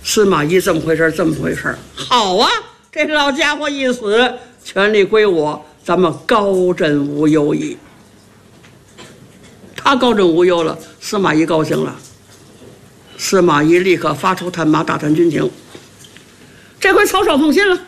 司马懿这么回事，这么回事。好啊，这老家伙一死，权力归我，咱们高枕无忧矣。他高枕无忧了，司马懿高兴了。司马懿立刻发出探马打探军情。这回曹爽放心了，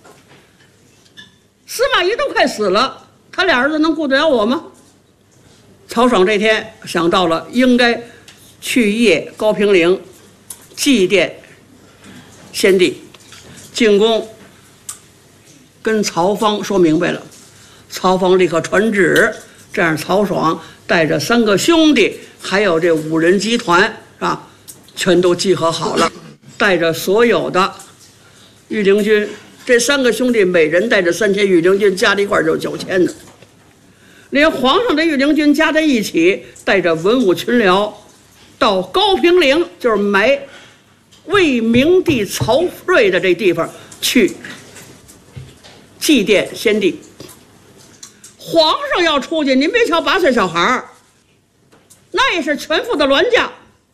司马懿都快死了，他俩儿子能顾得了我吗？曹爽这天想到了，应该去谒高平陵，祭奠先帝。进宫跟曹芳说明白了，曹芳立刻传旨，这样曹爽带着3个兄弟，还有这5人集团是吧，全都集合好了，带着所有的御林军，这3个兄弟每人带着3000御林军，加在一块就9000呢。连皇上的御林军加在一起，带着文武群僚到高平陵，就是埋魏明帝曹睿的这地方去祭奠先帝。皇上要出去，您别瞧8岁小孩，那也是全副的銮驾，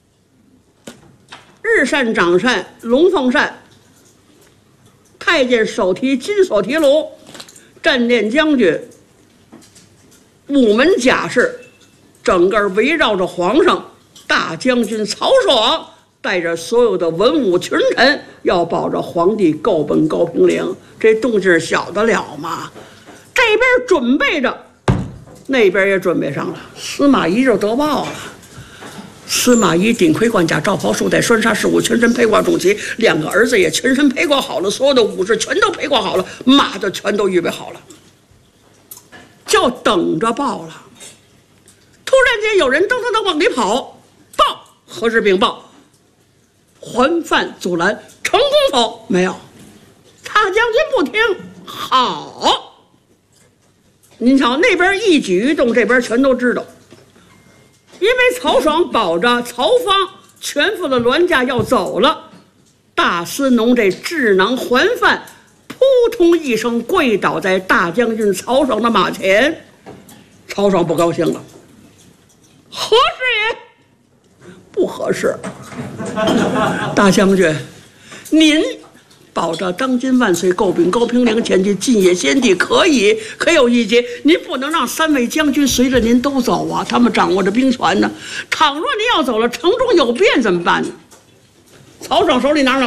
日扇掌扇龙凤扇，太监手提金锁提炉，战殿将军午门甲士，整个围绕着皇上。大将军曹爽带着所有的文武群臣，要保着皇帝够奔高平陵，这动静小得了吗？这边准备着，那边也准备上了。司马懿就得报了。司马懿顶盔贯甲，罩袍束带，拴纱饰物，全身披挂重旗，2个儿子也全身披挂好了，所有的武士全都披挂好了，马的全都预备好了，就等着报了。突然间有人噔噔噔往里跑，报何时禀报？还犯阻拦，成功否？没有。大将军不听。好，您瞧那边一举一动，这边全都知道。因为曹爽保着曹芳全副的銮驾要走了，大司农这智囊还犯扑通一声跪倒在大将军曹爽的马前。曹爽不高兴了，何事也？不合适。大将军，您保着当今万岁够秉高平陵前去进谒先帝可以，可有一节，您不能让3位将军随着您都走啊，他们掌握着兵权呢。倘若您要走了，城中有变怎么办呢？曹爽手里拿着